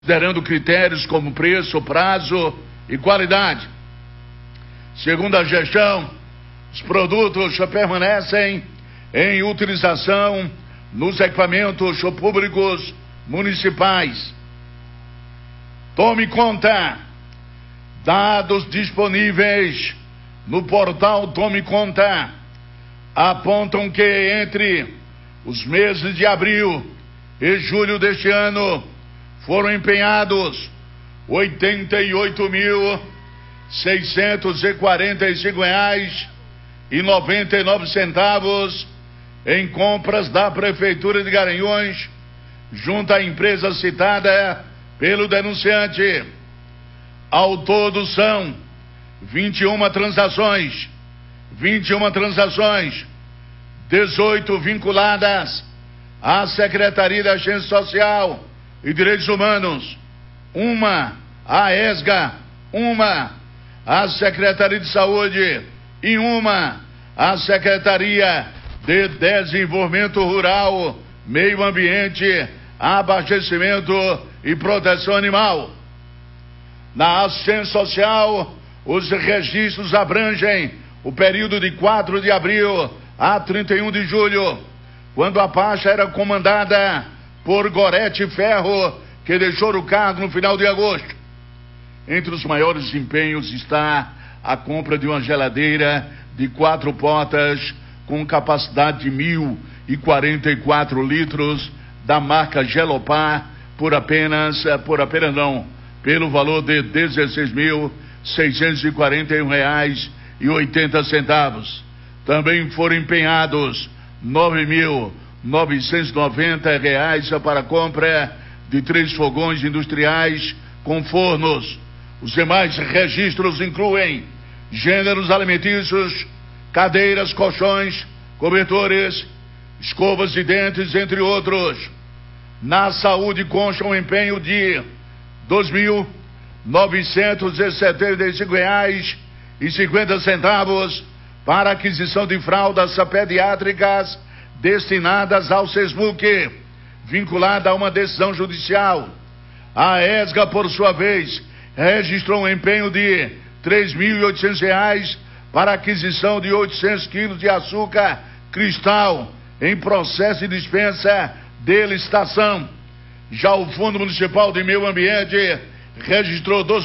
considerando critérios como preço, prazo e qualidade. Segundo a gestão, os produtos permanecem em utilização nos equipamentos públicos municipais. Tome conta. Dados disponíveis no portal Tome Conta apontam que entre os meses de abril e julho deste ano foram empenhados R$ 88.645,99 em compras da Prefeitura de Garanhuns, junto à empresa citada pelo denunciante. Ao todo são 21 transações, 18 vinculadas à Secretaria da Assistência Social e Direitos Humanos, uma à ESGA, uma à Secretaria de Saúde e uma à Secretaria de Desenvolvimento Rural, Meio Ambiente, Abastecimento e Proteção Animal. Na assistência social, os registros abrangem o período de 4 de abril a 31 de julho, quando a pasta era comandada por Gorete Ferro, que deixou o cargo no final de agosto. Entre os maiores empenhos está a compra de uma geladeira de 4 portas com capacidade de 1.044 litros da marca Gelopar pelo valor de R$ 16.641,80. Também foram empenhados R$ 9.990 para a compra de 3 fogões industriais com fornos. Os demais registros incluem gêneros alimentícios, cadeiras, colchões, cobertores, escovas de dentes, entre outros. Na saúde consta um empenho de R$ 2.975,50 para aquisição de fraldas pediátricas destinadas ao SESMUC, vinculada a uma decisão judicial. A ESGA, por sua vez, registrou um empenho de R$ 3.800 para aquisição de 800 quilos de açúcar cristal em processo de dispensa de licitação. Já o Fundo Municipal de Meio Ambiente registrou R$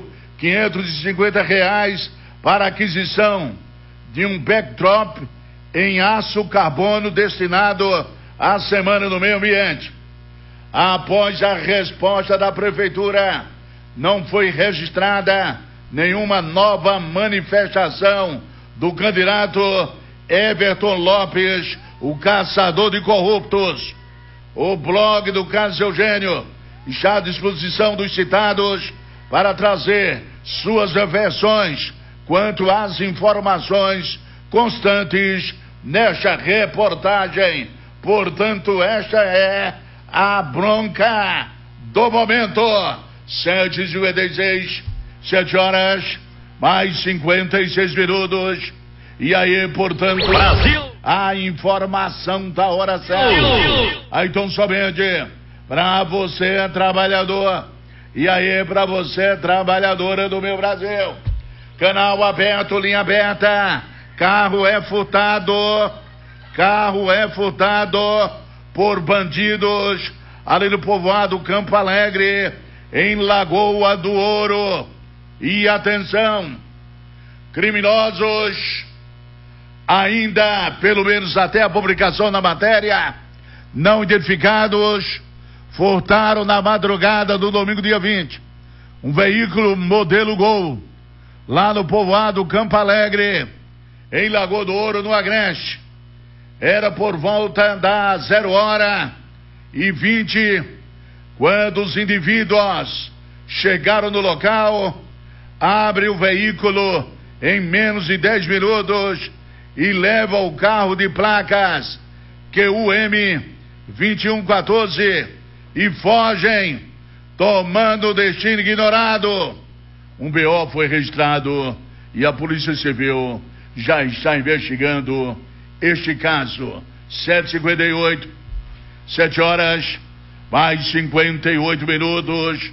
2.550 para aquisição de um backdrop em aço carbono destinado à Semana do Meio Ambiente. Após a resposta da Prefeitura, não foi registrada nenhuma nova manifestação do candidato Everton Lopes, o caçador de corruptos. O blog do Carlos Eugênio está à disposição dos citados para trazer suas versões quanto às informações constantes nesta reportagem. Portanto, esta é a bronca do momento. 7h56, 7 horas mais 56 minutos. E aí, portanto, Brasil, a informação da hora certa. Aí, então, somente para você, trabalhador. E aí, para você, trabalhadora do meu Brasil. Canal aberto, linha aberta. Carro é furtado por bandidos ali no povoado Campo Alegre, em Lagoa do Ouro. E atenção, criminosos, ainda, pelo menos até a publicação da matéria, não identificados, furtaram na madrugada do domingo, dia 20, um veículo modelo Gol, lá no povoado Campo Alegre, em Lagoa do Ouro, no Agreste. Era por volta das 0h20, quando os indivíduos chegaram no local, abre o veículo em menos de 10 minutos e leva o carro de placas QUM 2114 e fogem, tomando o destino ignorado. Um BO foi registrado e a Polícia Civil já está investigando este caso. 7h58, 7 horas Mais 58 minutos.